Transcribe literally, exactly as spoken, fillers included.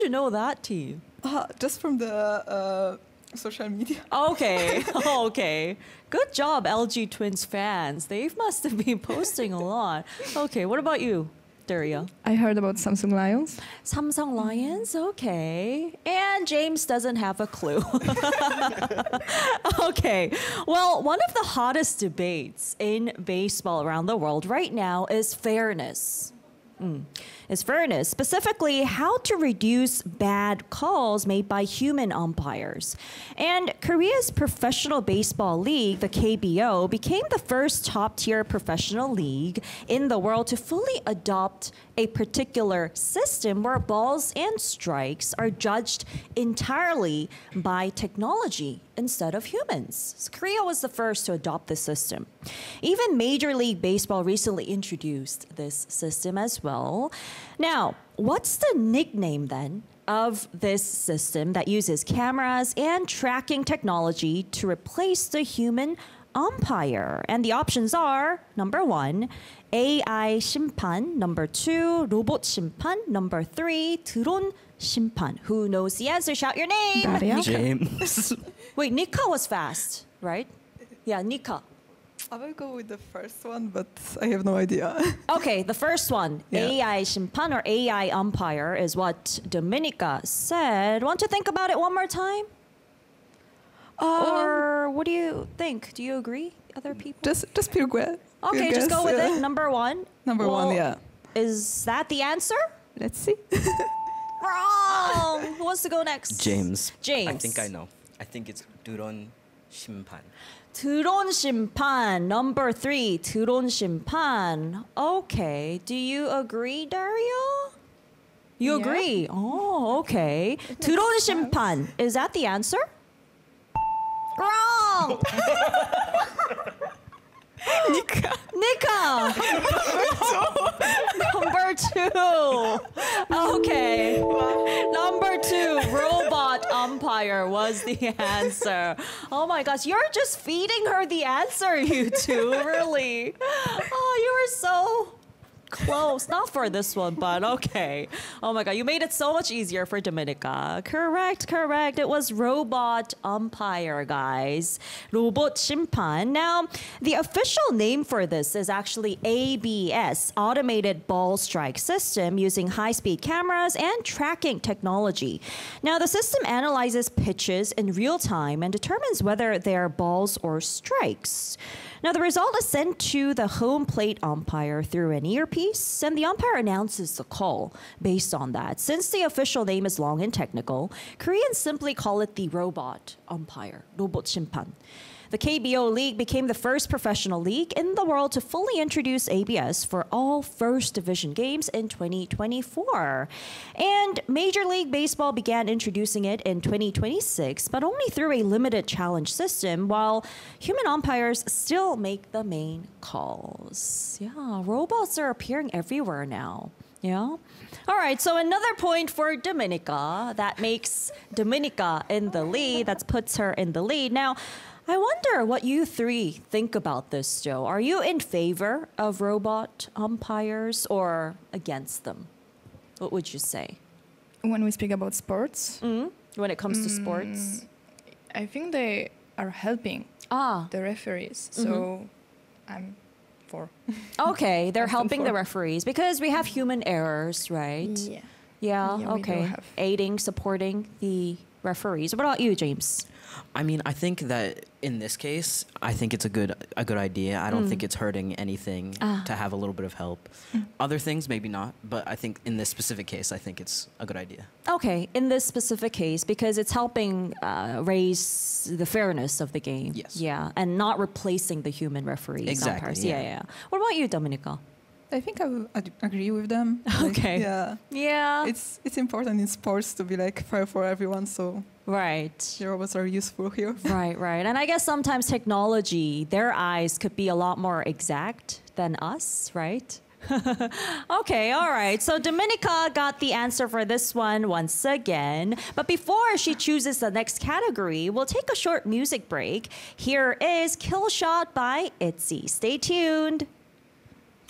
you know that team? Uh, just from the uh, social media. Okay, okay. Good job, L G Twins fans. They must have been posting a lot. Okay, what about you, Daria? I heard about Samsung Lions. Samsung Lions, okay. And James doesn't have a clue. Okay, well, one of the hottest debates in baseball around the world right now is fairness. Mm. Is fairness, specifically how to reduce bad calls made by human umpires. And Korea's professional baseball league, the K B O, became the first top-tier professional league in the world to fully adopt a particular system where balls and strikes are judged entirely by technology instead of humans. So Korea was the first to adopt this system. Even Major League Baseball recently introduced this system as well. Now, what's the nickname then of this system that uses cameras and tracking technology to replace the human umpire? And the options are number one, A I 심판, number two, 로봇 심판, number three, 드론 심판. Who knows the answer? Shout your name. Daria? James. Wait, Nika was fast, right? Yeah, Nika. I will go with the first one, but I have no idea. Okay, the first one, Yeah. A I 심판 or A I umpire is what Dominica said. Want to think about it one more time? Or what do you think? Do you agree, other people? Just, just pure guess. Okay, pure just go guess, with yeah. it. Number one. Number one, Well, yeah. Is that the answer? Let's see. Wrong. Who wants to go next? James. James. I think I know. I think it's 드론 심판. 드론 심판. Number three, 드론 심판. Okay. Do you agree, Dario? You Yeah. agree? Oh, okay. 드론 심판. Is that the answer? Wrong. Nika. Nika. Number two. Okay. Number two, robot umpire was the answer. Oh my gosh, you're just feeding her the answer, you two, really. Oh, you were so close. Not for this one, but okay. Oh my god, you made it so much easier for Dominica. Correct, correct. It was robot umpire, guys. Robot 심판. Now, the official name for this is actually A B S, Automated Ball Strike System, using high-speed cameras and tracking technology. Now, the system analyzes pitches in real time and determines whether they're balls or strikes. Now, the result is sent to the home plate umpire through an earpiece, and the umpire announces the call based on that. Since the official name is long and technical, Koreans simply call it the robot umpire, robot 심판. The K B O League became the first professional league in the world to fully introduce A B S for all First Division games in twenty twenty-four. And Major League Baseball began introducing it in twenty twenty-six, but only through a limited challenge system, while human umpires still make the main calls. Yeah, robots are appearing everywhere now. Yeah. All right, so another point for Dominica. That makes Dominica in the lead. That puts her in the lead. Now, I wonder what you three think about this, Joe. Are you in favor of robot umpires or against them? What would you say? When we speak about sports, Mm? When it comes to sports? I think they are helping Ah, the referees. So I'm for. okay. They're Less than helping the four. referees because we have human errors, right? Yeah. Yeah, Yeah, we do okay. have. Aiding, supporting the referees. What about you, James? I mean, I think that in this case, I think it's a good a good idea. I don't think it's hurting anything Ah. to have a little bit of help. Other things, maybe not. But I think in this specific case, I think it's a good idea. Okay, in this specific case, because it's helping uh, raise the fairness of the game. Yes. Yeah, and not replacing the human referees. Exactly, umpires. Yeah, yeah. yeah. What about you, Dominica? I think I will ad- agree with them. Like, Okay. Yeah. Yeah. It's it's important in sports to be like fair for everyone. So right. the robots are useful here. Right, right. And I guess sometimes technology, their eyes could be a lot more exact than us, right? Okay, all right. So Dominica got the answer for this one once again. But before she chooses the next category, we'll take a short music break. Here is Kill Shot by ITZY. Stay tuned.